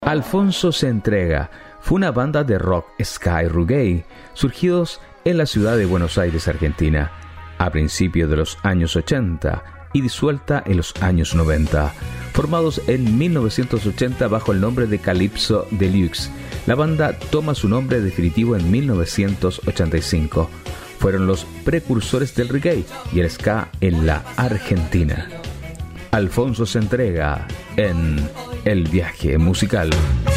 Alfonso se entrega fue una banda de rock, ska y reggae surgidos en la ciudad de Buenos Aires, Argentina, a principios de los años 80 y disuelta en los años 90. Formados en 1980 bajo el nombre de Calypso Deluxe, la banda toma su nombre definitivo en 1985. Fueron los precursores del reggae y el ska en la Argentina. Alfonso se entrega en El Viaje Musical.